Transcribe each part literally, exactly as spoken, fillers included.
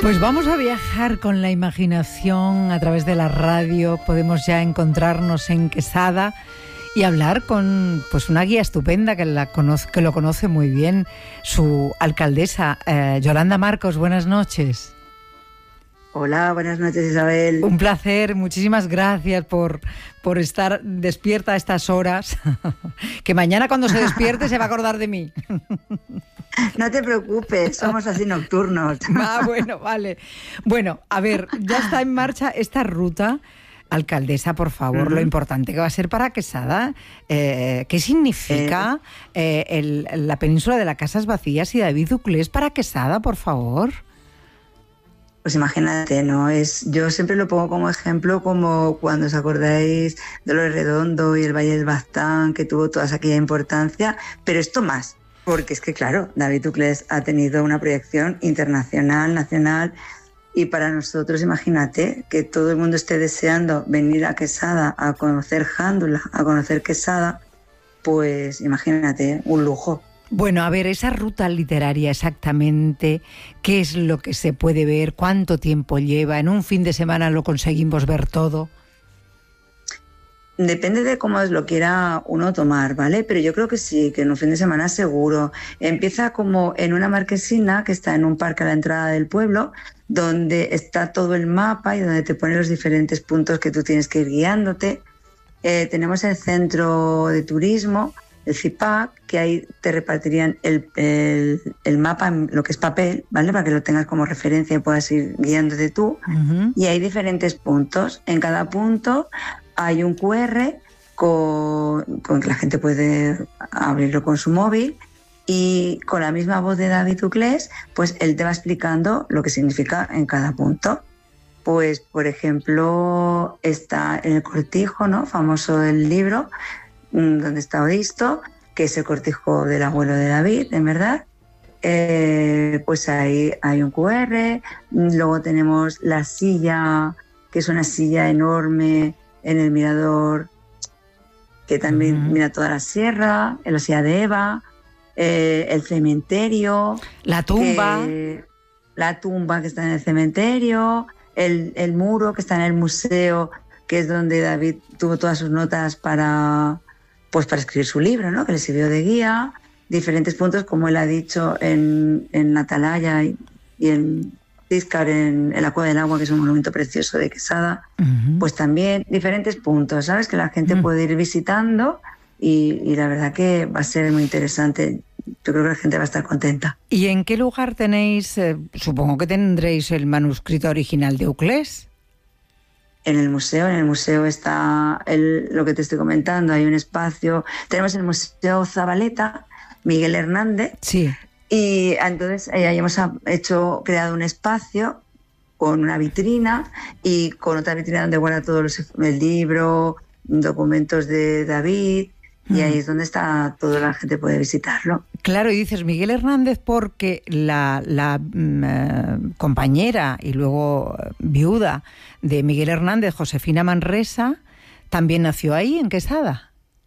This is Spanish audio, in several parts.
Pues vamos a viajar con la imaginación a través de la radio. Podemos ya encontrarnos en Quesada y hablar con pues una guía estupenda que, la conoce, que lo conoce muy bien, su alcaldesa, eh, Yolanda Marcos. Buenas noches. Hola, buenas noches, Isabel. Un placer, muchísimas gracias por, por estar despierta a estas horas. Que mañana cuando se despierte se va a acordar de mí. No te preocupes, somos así nocturnos. Ah, bueno, vale. Bueno, a ver, ya está en marcha esta ruta. Alcaldesa, por favor, uh-huh. Lo importante que va a ser para Quesada. Eh, ¿Qué significa eh, el, la península de las Casas Vacías y David Uclés para Quesada, por favor? Pues imagínate, ¿no? Es, yo siempre lo pongo como ejemplo, como cuando os acordáis de Dolores Redondo y el Valle del Baztán, que tuvo toda aquella importancia, pero esto más, porque es que, claro, David Uclés ha tenido una proyección internacional, nacional, y para nosotros, imagínate, que todo el mundo esté deseando venir a Quesada a conocer Jándula, a conocer Quesada, pues imagínate, un lujo. Bueno, a ver, esa ruta literaria exactamente, ¿qué es lo que se puede ver? ¿Cuánto tiempo lleva? ¿En un fin de semana lo conseguimos ver todo? Depende de cómo lo quiera uno tomar, ¿vale? Pero yo creo que sí, que en un fin de semana seguro. Empieza como en una marquesina que está en un parque a la entrada del pueblo, donde está todo el mapa y donde te pone los diferentes puntos que tú tienes que ir guiándote. Eh, tenemos el centro de turismo, el CIPAC, que ahí te repartirían el, el, el mapa en lo que es papel, ¿vale? Para que lo tengas como referencia y puedas ir guiándote tú. Uh-huh. Y hay diferentes puntos. En cada punto hay un cu erre con, con que la gente puede abrirlo con su móvil y con la misma voz de David Uclés, pues él te va explicando lo que significa en cada punto. Pues, por ejemplo, está en el Cortijo, ¿no? Famoso el libro, donde está Odisto, que es el cortijo del abuelo de David, en verdad. Eh, pues ahí hay un cu erre. Luego tenemos la silla, que es una silla enorme en el mirador, que también uh-huh. mira toda la sierra, en la silla de Eva, eh, el cementerio. La tumba. Que, la tumba que está en el cementerio, el, el muro que está en el museo, que es donde David tuvo todas sus notas para... pues para escribir su libro, ¿no? Que le sirvió de guía, diferentes puntos, como él ha dicho, en, en Atalaya y, y en Tíscar, en, en la Cueva del Agua, que es un monumento precioso de Quesada, uh-huh. Pues también diferentes puntos, ¿sabes? Que la gente uh-huh. puede ir visitando y, y la verdad que va a ser muy interesante. Yo creo que la gente va a estar contenta. ¿Y en qué lugar tenéis, eh, supongo que tendréis el manuscrito original de Uclés? En el museo, en el museo está el, lo que te estoy comentando, hay un espacio, tenemos el Museo Zabaleta, Miguel Hernández, sí. Y entonces ahí hemos hecho, creado un espacio con una vitrina y con otra vitrina donde guarda todos los, el libro, documentos de David, mm. y ahí es donde está, toda la gente puede visitarlo. Claro, y dices Miguel Hernández porque la, la eh, compañera y luego viuda de Miguel Hernández, Josefina Manresa, también nació ahí, en Quesada.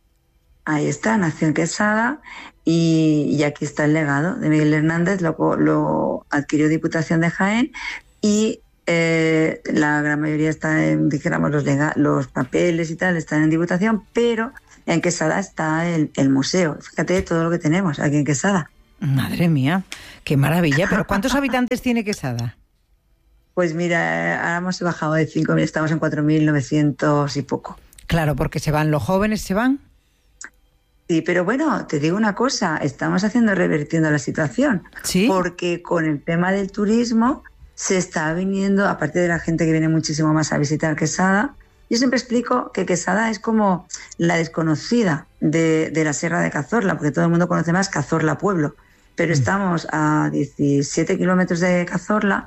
Ahí está, nació en Quesada y, y aquí está el legado de Miguel Hernández, lo, lo adquirió Diputación de Jaén y eh, la gran mayoría está en, dijéramos, los, lega, los papeles y tal, están en Diputación, pero en Quesada está el, el museo. Fíjate todo lo que tenemos aquí en Quesada. Madre mía, qué maravilla. ¿Pero cuántos habitantes tiene Quesada? Pues mira, ahora hemos bajado de cinco mil, estamos en cuatro mil novecientos y poco. Claro, porque se van, los jóvenes se van. Sí, pero bueno, te digo una cosa, estamos haciendo, revertiendo la situación. ¿Sí? Porque con el tema del turismo se está viniendo, aparte de la gente que viene muchísimo más a visitar Quesada, yo siempre explico que Quesada es como la desconocida de, de la Sierra de Cazorla, porque todo el mundo conoce más Cazorla pueblo, pero mm. estamos a diecisiete kilómetros de Cazorla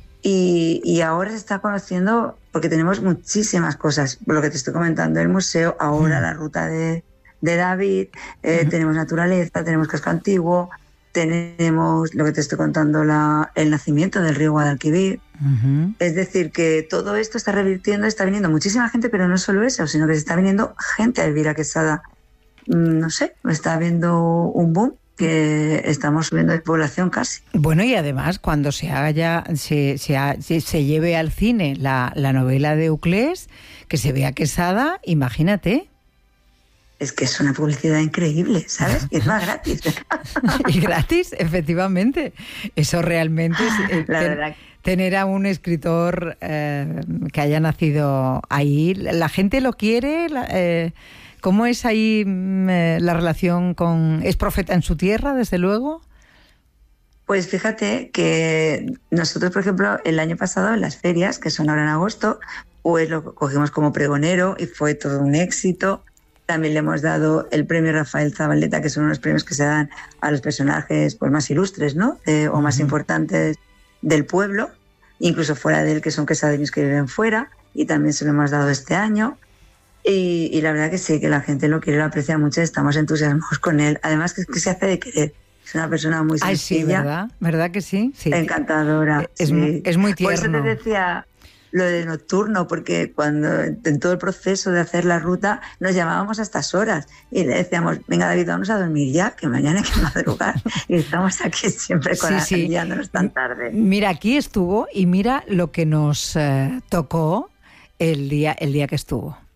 y, y ahora se está conociendo porque tenemos muchísimas cosas, por lo que te estoy comentando, el museo, ahora mm. la ruta de... de David, eh, uh-huh. tenemos naturaleza, tenemos casco antiguo, tenemos lo que te estoy contando, la, el nacimiento del río Guadalquivir. Uh-huh. Es decir, que todo esto está revirtiendo, está viniendo muchísima gente, pero no solo eso, sino que se está viniendo gente a vivir a Quesada. No sé, está habiendo un boom que estamos subiendo de población casi. Bueno, y además, cuando se haya, se, se, ha, se, se lleve al cine la, la novela de Euclés, que se vea Quesada, imagínate. Es que es una publicidad increíble, ¿sabes? Y es más gratis. Y gratis, efectivamente. Eso realmente es... Eh, la ten, verdad. Tener a un escritor eh, que haya nacido ahí, la gente lo quiere... La, eh, ¿Cómo es ahí eh, la relación con... ¿Es profeta en su tierra, desde luego? Pues fíjate que nosotros, por ejemplo, el año pasado en las ferias, que son ahora en agosto, pues lo cogimos como pregonero y fue todo un éxito. También le hemos dado el premio Rafael Zabaleta, que son unos premios que se dan a los personajes pues, más ilustres, ¿no? Eh, o más uh-huh. importantes del pueblo, incluso fuera de él, que son quesadeños que viven fuera, y también se lo hemos dado este año. Y, y la verdad que sí, que la gente lo quiere, lo aprecia mucho, estamos entusiasmados con él. Además que, que se hace de querer. Es una persona muy sencilla. Ay, sí, ¿verdad? ¿Verdad que sí? Sí. Encantadora. Es, sí. es muy tierno. Por eso te decía lo de nocturno, porque cuando en todo el proceso de hacer la ruta nos llamábamos a estas horas y le decíamos, venga David, vamos a dormir ya, que mañana hay que madrugar. Y estamos aquí siempre con sí, la, sí. liándonos tan tarde. Mira, aquí estuvo y mira lo que nos eh, tocó el día, el día que estuvo.